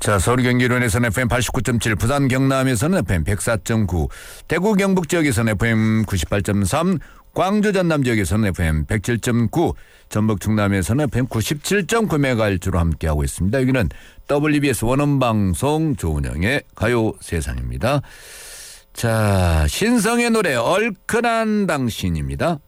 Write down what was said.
자, 서울 경기도에서는 FM 89.7, 부산 경남에서는 FM 104.9, 대구 경북 지역에서는 FM 98.3, 광주 전남 지역에서는 FM 107.9, 전북 충남에서는 FM 97.9MHz로 함께하고 있습니다. 여기는 WBS 원음방송 조은영의 가요세상입니다. 자, 신성의 노래 얼큰한 당신입니다.